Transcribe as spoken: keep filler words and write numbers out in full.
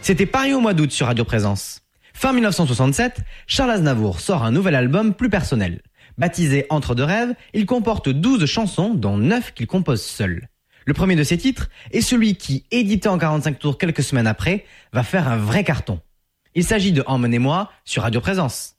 C'était Paris au mois d'août sur Radio Présence. Fin mille neuf cent soixante-sept, Charles Aznavour sort un nouvel album plus personnel. Baptisé Entre deux rêves, il comporte douze chansons, dont neuf qu'il compose seul. Le premier de ces titres est celui qui, édité en quarante-cinq tours quelques semaines après, va faire un vrai carton. Il s'agit de Emmenez-moi sur Radio Présence.